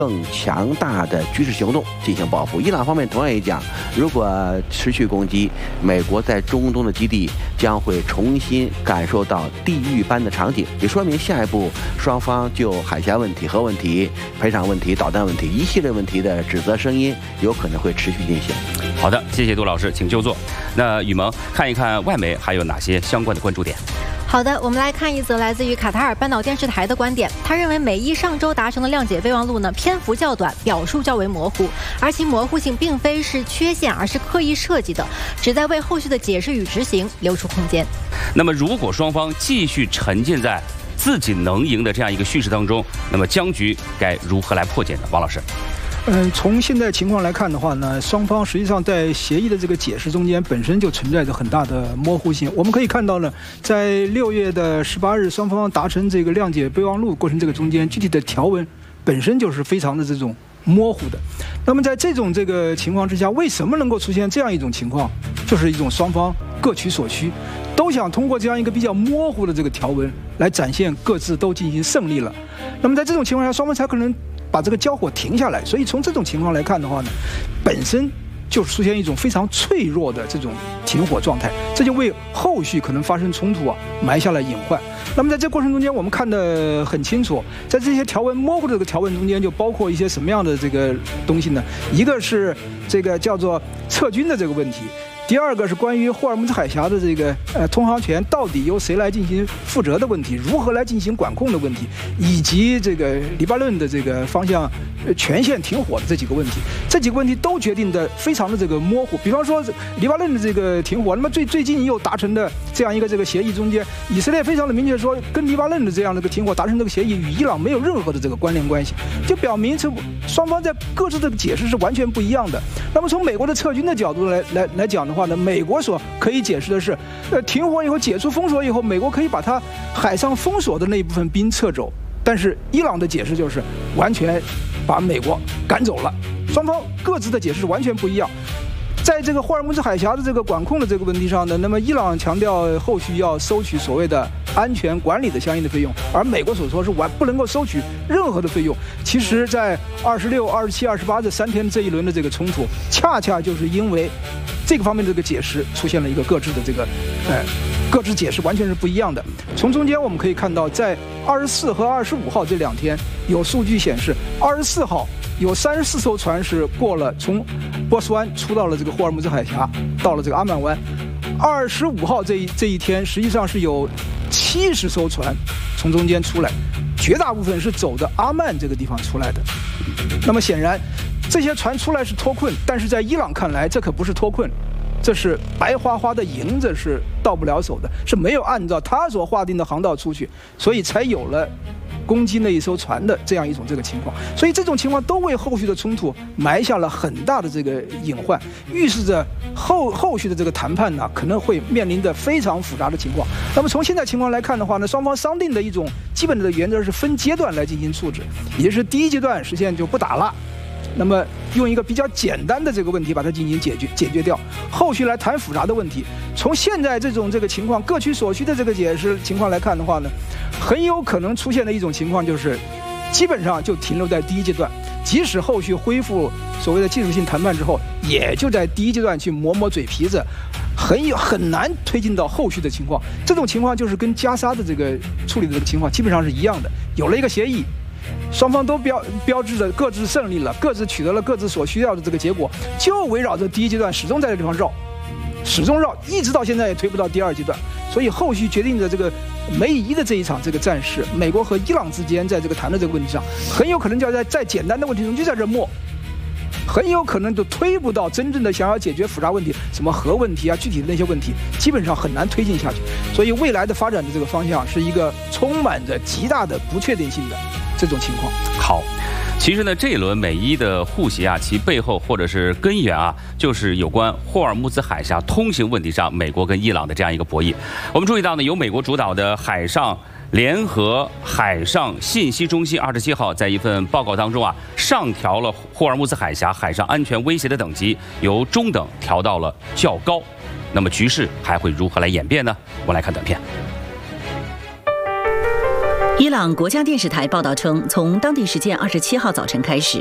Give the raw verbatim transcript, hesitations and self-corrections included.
更强大的军事行动进行报复。伊朗方面同样也讲，如果持续攻击，美国在中东的基地将会重新感受到地狱般的场景，也说明下一步双方就海峡问题、核问题、赔偿问题、导弹问题一系列问题的指责声音有可能会持续进行。 好的，谢谢杜老师，请就坐。那雨萌，看一看外媒还有哪些相关的关注点。 好的，我们来看一则来自于卡塔尔半岛电视台的观点。他认为美伊上周达成的谅解备忘录呢，篇幅较短，表述较为模糊，而其模糊性并非是缺陷，而是刻意设计的，旨在为后续的解释与执行留出空间。 那么，如果双方继续沉浸在自己能赢的这样一个叙事当中，那么僵局该如何来破解呢？王老师。 嗯，从现在情况来看的话呢，双方实际上在协议的这个解释中间本身就存在着很大的模糊性。我们可以看到呢，在六月的十八日，双方达成这个谅解备忘录过程这个中间，具体的条文本身就是非常的这种模糊的。那么在这种这个情况之下，为什么能够出现这样一种情况？就是一种双方各取所需，都想通过这样一个比较模糊的这个条文来展现各自都进行胜利了。那么在这种情况下，双方才可能把这个交火停下来。所以从这种情况来看的话呢，本身就出现一种非常脆弱的这种停火状态，这就为后续可能发生冲突啊埋下了隐患。那么在这过程中间，我们看得很清楚，在这些条文模糊的这个条文中间，就包括一些什么样的这个东西呢？一个是这个叫做撤军的这个问题。第二个是关于霍尔木兹海峡的这个呃通航权到底由谁来进行负责的问题，如何来进行管控的问题，以及这个黎巴嫩的这个方向呃全线停火的这几个问题，这几个问题都决定的非常的这个模糊。比方说黎巴嫩的这个停火，那么最最近又达成的这样一个这个协议中间，以色列非常的明确说，跟黎巴嫩的这样的一个停火达成这个协议与伊朗没有任何的这个关联关系，就表明这双方在各自的解释是完全不一样的。那么从美国的撤军的角度来来来讲的话呢，美国所可以解释的是，呃，停火以后解除封锁以后，美国可以把它海上封锁的那一部分兵撤走。但是伊朗的解释就是完全把美国赶走了，双方各自的解释完全不一样。在这个霍尔木兹海峡的这个管控的这个问题上呢，那么伊朗强调后续要收取所谓的安全管理的相应的费用，而美国所说是完不能够收取任何的费用。其实，在二十六、二十七、二十八这三天这一轮的这个冲突，恰恰就是因为这个方面的这个解释出现了一个各自的这个，呃，各自解释完全是不一样的。从中间我们可以看到，在二十四和二十五号这两天，有数据显示，二十四号有三十四艘船是过了从波斯湾出到了这个霍尔木兹海峡，到了这个阿曼湾。二十五号这一这一天，实际上是有七十艘船从中间出来，绝大部分是走的阿曼这个地方出来的。那么显然，这些船出来是脱困，但是在伊朗看来，这可不是脱困，这是白花花的银子是到不了手的，是没有按照他所划定的航道出去，所以才有了攻击那一艘船的这样一种这个情况。所以这种情况都为后续的冲突埋下了很大的这个隐患，预示着后后续的这个谈判呢可能会面临着非常复杂的情况。那么从现在情况来看的话呢，双方商定的一种基本的原则是分阶段来进行处置，也就是第一阶段实现就不打了，那么用一个比较简单的这个问题把它进行解决解决掉，后续来谈复杂的问题。从现在这种这个情况各取所需的这个解释情况来看的话呢，很有可能出现的一种情况就是，基本上就停留在第一阶段，即使后续恢复所谓的技术性谈判之后，也就在第一阶段去磨磨嘴皮子，很有很难推进到后续的情况。这种情况就是跟加沙的这个处理的这个情况基本上是一样的，有了一个协议，双方都标标志着各自胜利了，各自取得了各自所需要的这个结果，就围绕着第一阶段始终在这地方绕，始终绕，一直到现在也推不到第二阶段。所以后续决定的这个梅伊的这一场这个战事，美国和伊朗之间在这个谈的这个问题上，很有可能就要在在简单的问题中就在这磨，很有可能就推不到真正的想要解决复杂问题，什么核问题啊，具体的那些问题，基本上很难推进下去。所以未来的发展的这个方向是一个充满着极大的不确定性的这种情况。 好，其实呢，这一轮美伊的互协啊，其背后或者是根源啊，就是有关霍尔木兹海峡通行问题上，美国跟伊朗的这样一个博弈。我们注意到呢，由美国主导的海上联合海上信息中心二十七号在一份报告当中啊，上调了霍尔木兹海峡海上安全威胁的等级，由中等调到了较高。那么局势还会如何来演变呢？我们来看短片。 伊朗国家电视台报道称，从当地时间二十七号早晨开始，